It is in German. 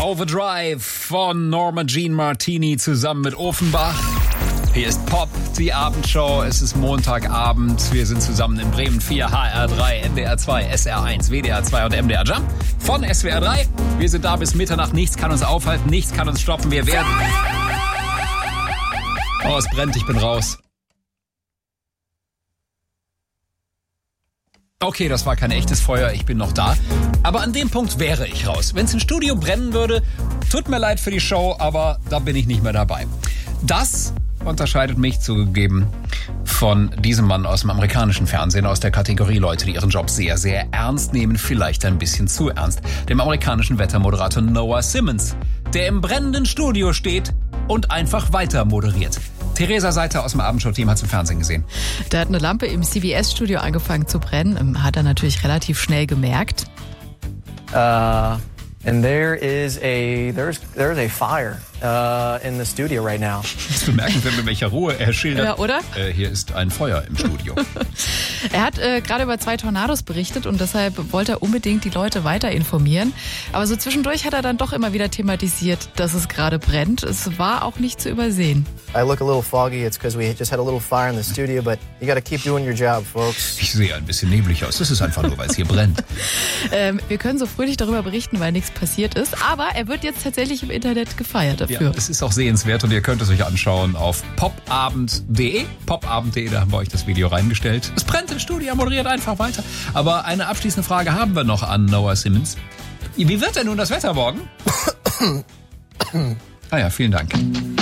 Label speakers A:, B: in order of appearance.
A: Overdrive von Norma Jean Martini zusammen mit Offenbach. Hier ist Pop, die Abendshow. Es ist Montagabend. Wir sind zusammen in Bremen 4, HR3, NDR 2, SR1, WDR 2 und MDR Jump von SWR 3. Wir sind da bis Mitternacht. Nichts kann uns aufhalten, nichts kann uns stoppen. Wir werden... Oh, es brennt, ich bin raus. Okay, das war kein echtes Feuer, ich bin noch da. Aber an dem Punkt wäre ich raus. Wenn es im Studio brennen würde, tut mir leid für die Show, aber da bin ich nicht mehr dabei. Das unterscheidet mich zugegeben von diesem Mann aus dem amerikanischen Fernsehen, aus der Kategorie Leute, die ihren Job sehr, sehr ernst nehmen, vielleicht ein bisschen zu ernst. Dem amerikanischen Wettermoderator Noah Simmons, der im brennenden Studio steht und einfach weiter moderiert. Theresa Seiter aus dem Abendshow-Team hat es im Fernsehen gesehen.
B: Da hat eine Lampe im CBS-Studio angefangen zu brennen. Hat er natürlich relativ schnell gemerkt.
C: And there's a fire in the studio right now.
A: Das ist bemerkenswert, mit welcher Ruhe er schildert.
B: Ja, oder?
A: Hier ist ein Feuer im Studio.
B: Er hat gerade über 2 Tornados berichtet und deshalb wollte er unbedingt die Leute weiter informieren. Aber so zwischendurch hat er dann doch immer wieder thematisiert, dass es gerade brennt. Es war auch nicht zu übersehen.
C: I look a little foggy. It's because we just had a little fire in the studio, but you got to keep doing your job, folks.
A: Ich sehe ein bisschen neblig aus. Das ist einfach nur, weil es hier brennt.
B: Wir können so fröhlich darüber berichten, weil nichts passiert ist. Aber er wird jetzt tatsächlich im Internet gefeiert dafür.
A: Ja, es ist auch sehenswert und ihr könnt es euch anschauen auf popabend.de. Popabend.de, da haben wir euch das Video reingestellt. Es brennt im Studio, er moderiert einfach weiter. Aber eine abschließende Frage haben wir noch an Noah Simmons. Wie wird denn nun das Wetter morgen? Ah ja, vielen Dank.